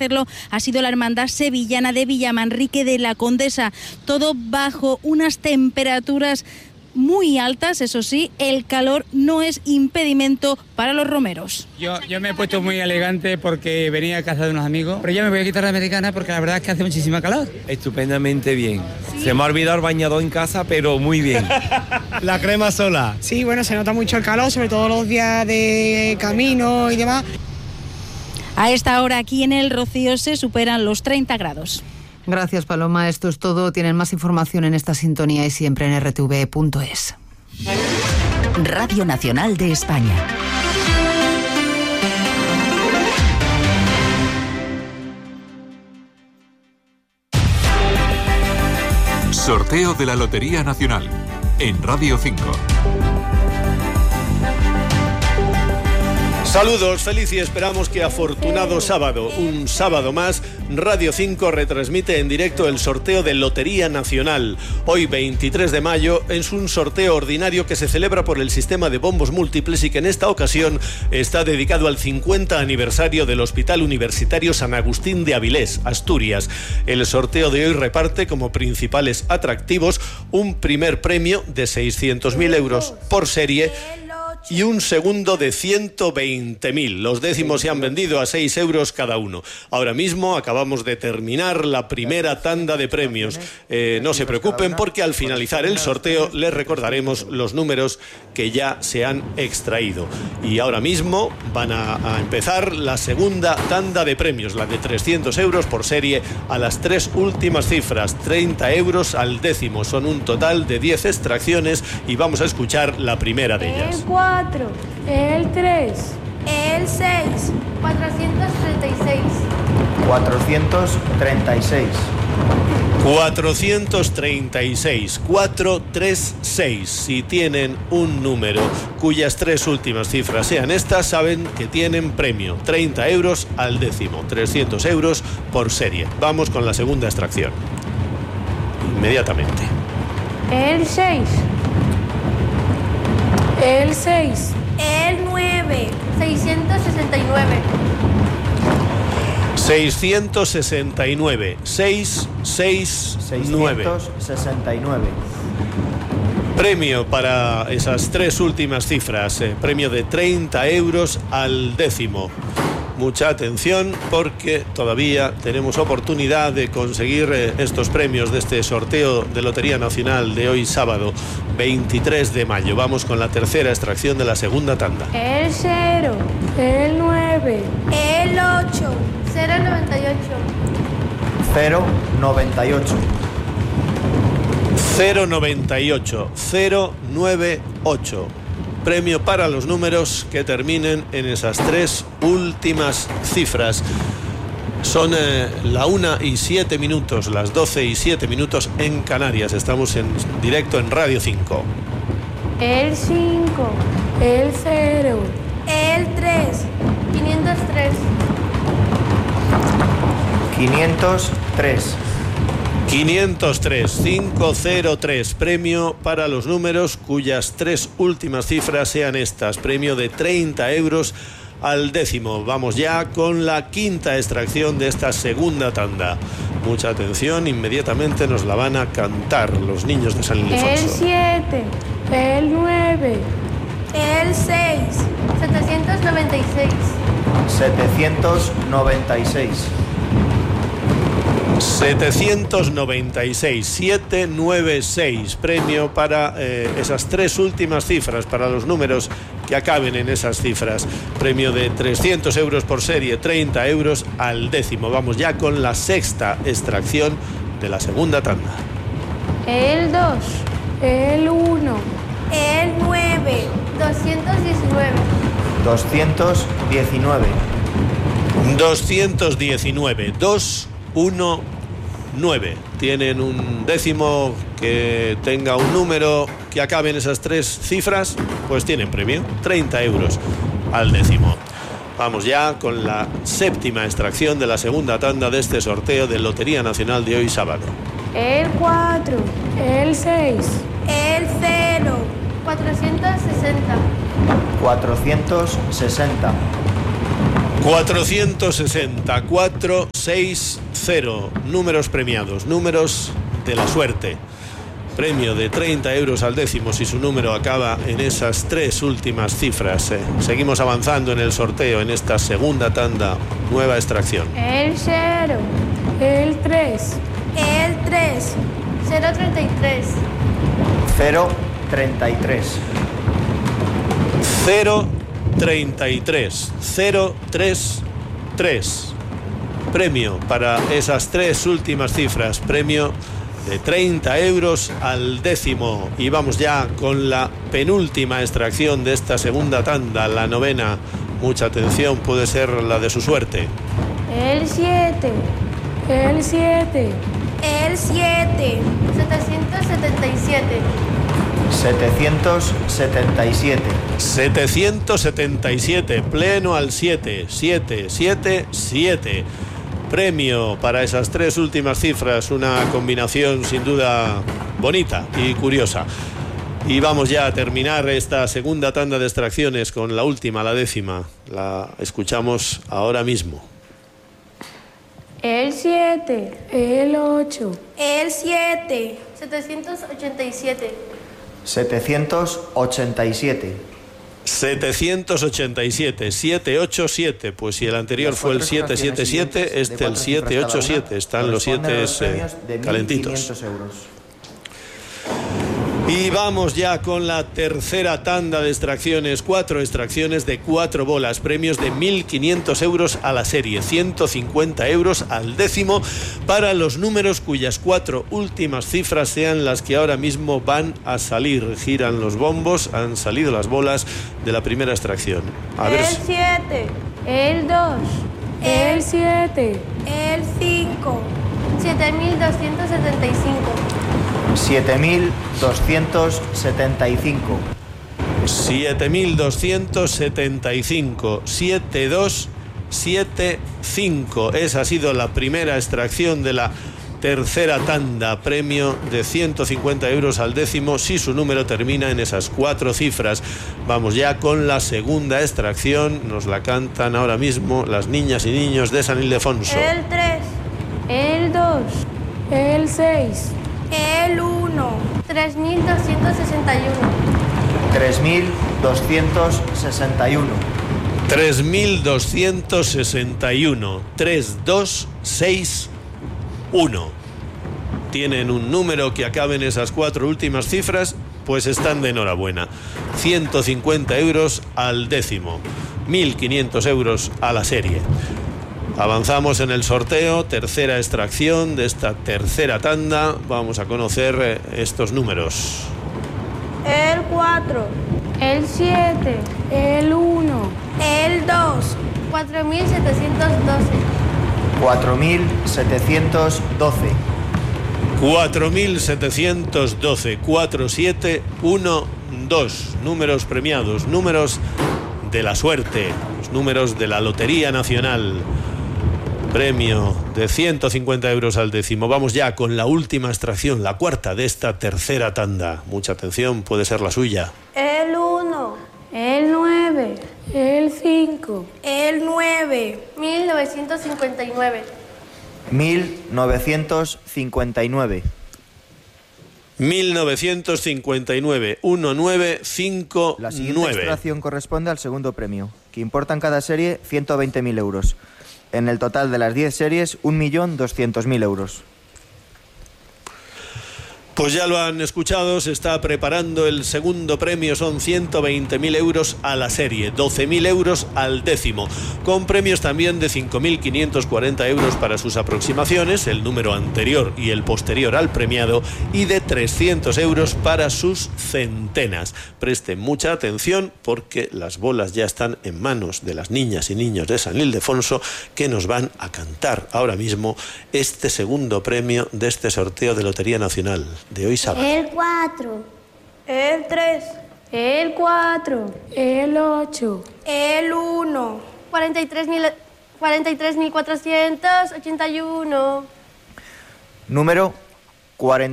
hacerlo ha sido la Hermandad Sevillana de Villamanrique de la Condesa. Todo bajo unas temperaturas muy altas, eso sí, el calor no es impedimento para los romeros. Yo me he puesto muy elegante porque venía a casa de unos amigos, pero ya me voy a quitar la americana porque la verdad es que hace muchísima calor. Estupendamente bien. ¿Sí? Se me ha olvidado el bañador en casa, pero muy bien. La crema sola. Sí, bueno, se nota mucho el calor, sobre todo los días de camino y demás. A esta hora aquí en el Rocío se superan los 30 grados. Gracias, Paloma. Esto es todo. Tienen más información en esta sintonía y siempre en rtv.es. Radio Nacional de España. Sorteo de la Lotería Nacional en Radio 5. Saludos, feliz y esperamos que afortunado sábado. Un sábado más, Radio 5 retransmite en directo el sorteo de Lotería Nacional. Hoy, 23 de mayo, es un sorteo ordinario que se celebra por el sistema de bombos múltiples y que en esta ocasión está dedicado al 50 aniversario del Hospital Universitario San Agustín de Avilés, Asturias. El sorteo de hoy reparte como principales atractivos un primer premio de 600.000 euros por serie y un segundo de 120.000. Los décimos se han vendido a 6 euros cada uno. Ahora mismo acabamos de terminar la primera tanda de premios. No se preocupen porque al finalizar el sorteo les recordaremos los números que ya se han extraído. Y ahora mismo van a empezar la segunda tanda de premios, la de 300 euros por serie a las 3 últimas cifras, 30 euros al décimo. Son un total de 10 extracciones y vamos a escuchar la primera de ellas. El 4, el 3, el 6, 436. 436. 436, 436. Si tienen un número cuyas 3 últimas cifras sean estas, saben que tienen premio. 30 euros al décimo, 300 euros por serie. Vamos con la segunda extracción. Inmediatamente. El 6. El 6. El 9. 669. 669. 669. 669. Premio para esas 3 últimas cifras. Premio de 30 euros al décimo. Mucha atención porque todavía tenemos oportunidad de conseguir estos premios de este sorteo de Lotería Nacional de hoy sábado 23 de mayo. Vamos con la tercera extracción de la segunda tanda. El 0, el 9, el 8, 098. 098. 098. 098. Premio para los números que terminen en esas 3 últimas cifras. Son la 1:07, las 12:07 en Canarias. Estamos en directo en Radio 5. El 5, el 0, el 3, 503. 503. 503, 503, premio para los números cuyas 3 últimas cifras sean estas, premio de 30 euros al décimo. Vamos ya con la quinta extracción de esta segunda tanda. Mucha atención, inmediatamente nos la van a cantar los niños de San Ildefonso. El 7, el 9, el 6, 796. 796. 796, 796, premio para esas 3 últimas cifras, para los números que acaben en esas cifras. Premio de 300 euros por serie, 30 euros al décimo. Vamos ya con la sexta extracción de la segunda tanda. El 2, el 1, el 9, 219. 219. 219, 219. Tienen un décimo que tenga un número que acabe en esas 3 cifras, pues tienen premio, 30 euros al décimo. Vamos ya con la séptima extracción de la segunda tanda de este sorteo de Lotería Nacional de hoy sábado. El 4, el 6, el 0, 460. 460. 460, 460, números premiados, números de la suerte. Premio de 30 euros al décimo si su número acaba en esas tres últimas cifras. Seguimos avanzando en el sorteo en esta segunda tanda, nueva extracción. El 0, el 3, el 3, 033. 033. 033, 033. Premio para esas tres últimas cifras, premio de 30 euros al décimo. Y vamos ya con la penúltima extracción de esta segunda tanda, la novena. Mucha atención, puede ser la de su suerte. El 7, el 7, el 7, 777. 777. 777, pleno al 7, 7, 7, 7. Premio para esas tres últimas cifras, una combinación sin duda bonita y curiosa. Y vamos ya a terminar esta segunda tanda de extracciones con la última, la décima. La escuchamos ahora mismo. El 7, el 8, el 7, 787. 787. 787, 787, pues si el anterior fue el 777, este el 787, están los 7 calentitos. Y vamos ya con la tercera tanda de extracciones, 4 extracciones de 4 bolas, premios de 1.500 euros a la serie, 150 euros al décimo para los números cuyas 4 últimas cifras sean las que ahora mismo van a salir. Giran los bombos, han salido las bolas de la primera extracción. A ver. El 7, el 2, el 7, el 5, 7.275. 7.275. 7.275, 7275. Esa ha sido la primera extracción de la tercera tanda, premio de 150 euros al décimo si su número termina en esas 4 cifras. Vamos ya con la segunda extracción, nos la cantan ahora mismo las niñas y niños de San Ildefonso. El 3, el 2, el 6, el 1, 3.261. 3.261. 3.261. 3261. Tienen un número que acabe en esas 4 últimas cifras, pues están de enhorabuena. 150 euros al décimo. 1.500 euros a la serie. Avanzamos en el sorteo, tercera extracción de esta tercera tanda. Vamos a conocer estos números. El 4, el 7, el 1, el 2, 4.712. 4.712. 4.712. 4712. Números premiados, números de la suerte, los números de la Lotería Nacional. Premio de 150 euros al décimo. Vamos ya con la última extracción, la cuarta de esta tercera tanda. Mucha atención, puede ser la suya. El 1, el 9, el 5, el 9, 1959. 1959. 1959, 1959. La siguiente extracción corresponde al segundo premio, que importa en cada serie 120.000 euros. En el total de las 10 series, 1.200.000 euros. Pues ya lo han escuchado, se está preparando el segundo premio, son 120.000 euros a la serie, 12.000 euros al décimo, con premios también de 5.540 euros para sus aproximaciones, el número anterior y el posterior al premiado, y de 300 euros para sus centenas. Presten mucha atención porque las bolas ya están en manos de las niñas y niños de San Ildefonso, que nos van a cantar ahora mismo este segundo premio de este sorteo de Lotería Nacional de hoy sábado. El 4, el 3, el 4, el 8, el 1, 43.481. Número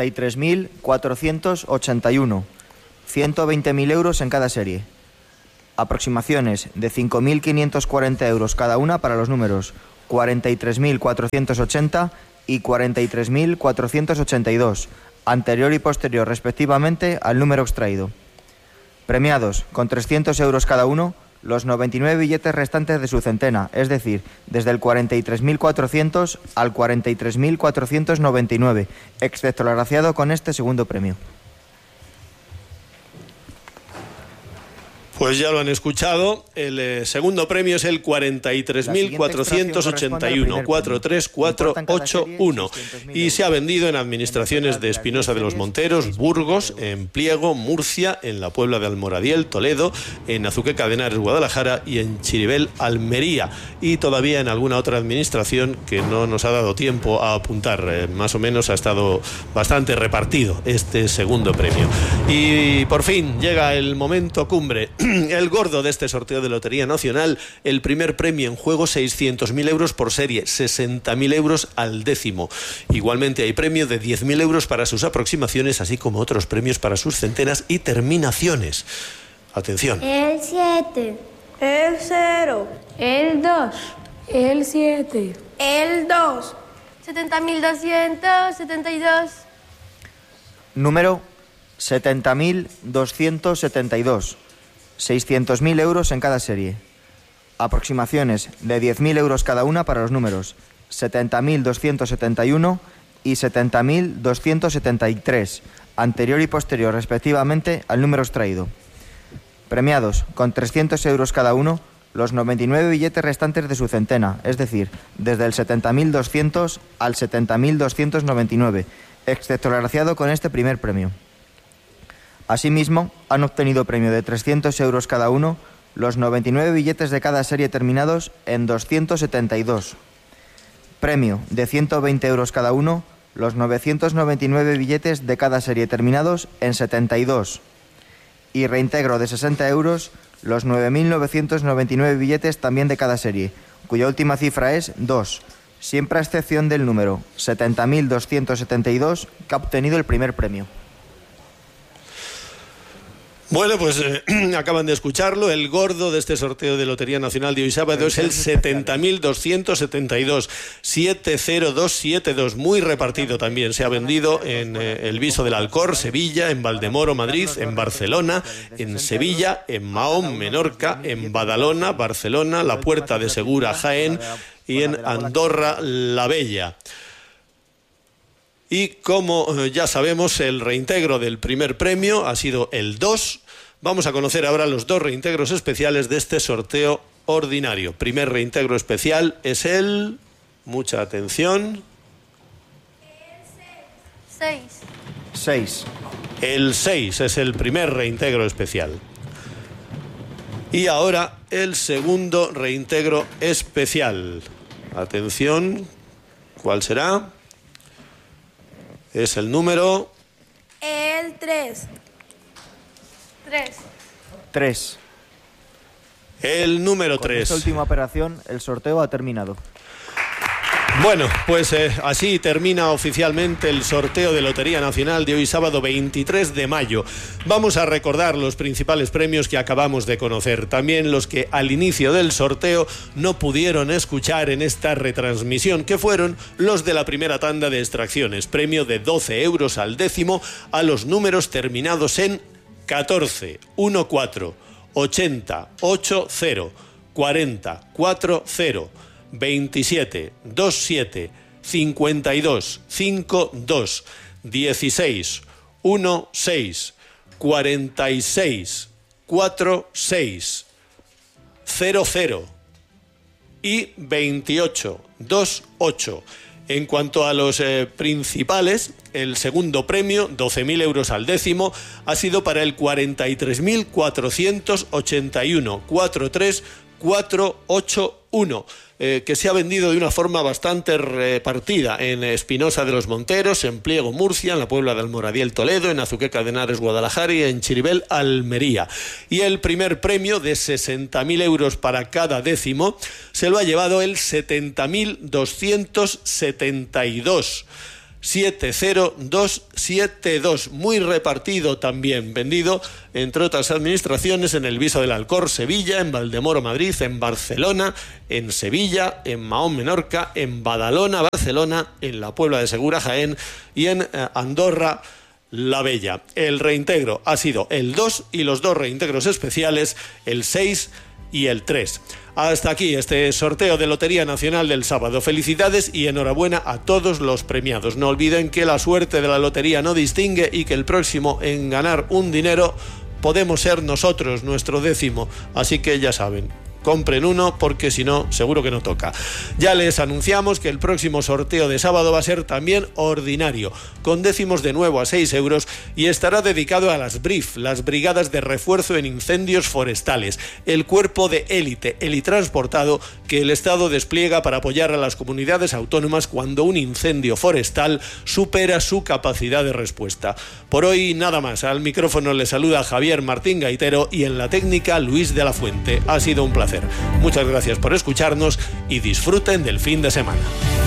43.481. 120.000 euros en cada serie. Aproximaciones de 5.540 euros cada una para los números 43.480 y 43.482, anterior y posterior respectivamente al número extraído. Premiados con 300 euros cada uno los 99 billetes restantes de su centena, es decir, desde el 43.400 al 43.499, excepto el agraciado con este segundo premio. Pues ya lo han escuchado, el segundo premio es el 43.481, 43481, y se ha vendido en administraciones de Espinosa de los Monteros, Burgos, en Pliego, Murcia, en la Puebla de Almoradiel, Toledo, en Azuqueca de Henares, Guadalajara, y en Chiribel, Almería, y todavía en alguna otra administración que no nos ha dado tiempo a apuntar. Más o menos ha estado bastante repartido este segundo premio. Y por fin llega el momento cumbre. El gordo de este sorteo de Lotería Nacional, el primer premio en juego, 600.000 euros por serie, 60.000 euros al décimo. Igualmente hay premio de 10.000 euros para sus aproximaciones, así como otros premios para sus centenas y terminaciones. Atención. El 7. El 0. El 2. El 7. El 2. 70.272. Número 70.272. 600.000 euros en cada serie. Aproximaciones de 10.000 euros cada una para los números 70.271 y 70.273, anterior y posterior respectivamente al número extraído. Premiados con 300 euros cada uno los 99 billetes restantes de su centena, es decir, desde el 70.200 al 70.299, excepto el agraciado con este primer premio. Asimismo, han obtenido premio de 300 euros cada uno los 99 billetes de cada serie terminados en 272. Premio de 120 euros cada uno los 999 billetes de cada serie terminados en 72. Y reintegro de 60 euros los 9.999 billetes también de cada serie, cuya última cifra es 2, siempre a excepción del número 70.272 que ha obtenido el primer premio. Bueno, pues acaban de escucharlo. El gordo de este sorteo de Lotería Nacional de hoy sábado es el 70.272, 70272, muy repartido también. Se ha vendido en el Viso del Alcor, Sevilla, en Valdemoro, Madrid, en Barcelona, en Sevilla, en Mahón, Menorca, en Badalona, Barcelona, La Puerta de Segura, Jaén, y en Andorra la Bella. Y como ya sabemos, el reintegro del primer premio ha sido el 2. Vamos a conocer ahora los dos reintegros especiales de este sorteo ordinario. Primer reintegro especial es el... Mucha atención. 6. El 6 es el primer reintegro especial. Y ahora el segundo reintegro especial. Atención, ¿cuál será? Es el número... El 3. 3. El número Con 3. esta última operación, el sorteo ha terminado. Bueno, pues así termina oficialmente el sorteo de Lotería Nacional de hoy sábado 23 de mayo. Vamos a recordar los principales premios que acabamos de conocer, también los que al inicio del sorteo no pudieron escuchar en esta retransmisión, que fueron los de la primera tanda de extracciones, premio de 12 euros al décimo a los números terminados en 14, 14, 80, 80, 40, 40, 27, 27, 52, 52, 16, 16, 46, 46, 00 y 28, 28. En cuanto a los principales, el segundo premio, 12.000 euros al décimo, ha sido para el 43.481, 43481, que se ha vendido de una forma bastante repartida en Espinosa de los Monteros, en Pliego, Murcia, en la Puebla de Almoradiel, Toledo, en Azuqueca de Henares, Guadalajara, y en Chiribel, Almería. Y el primer premio de 60.000 euros para cada décimo se lo ha llevado el 70.272. 70272, muy repartido también, vendido entre otras administraciones en el Viso del Alcor, Sevilla, en Valdemoro, Madrid, en Barcelona, en Sevilla, en Mahón, Menorca, en Badalona, Barcelona, en la Puebla de Segura, Jaén, y en Andorra, La Bella. El reintegro ha sido el 2 y los 2 reintegros especiales, el 6 y el 3. Hasta aquí este sorteo de Lotería Nacional del sábado. Felicidades y enhorabuena a todos los premiados. No olviden que la suerte de la lotería no distingue y que el próximo en ganar un dinero podemos ser nosotros, nuestro décimo. Así que ya saben, compren uno porque si no, seguro que no toca. Ya les anunciamos que el próximo sorteo de sábado va a ser también ordinario, con décimos de nuevo a 6 euros y estará dedicado a las BRIF, las Brigadas de Refuerzo en Incendios Forestales, el cuerpo de élite, helitransportado que el Estado despliega para apoyar a las comunidades autónomas cuando un incendio forestal supera su capacidad de respuesta. Por hoy nada más. Al micrófono le saluda Javier Martín Gaitero y en la técnica Luis de la Fuente. Ha sido un placer. Muchas gracias por escucharnos y disfruten del fin de semana.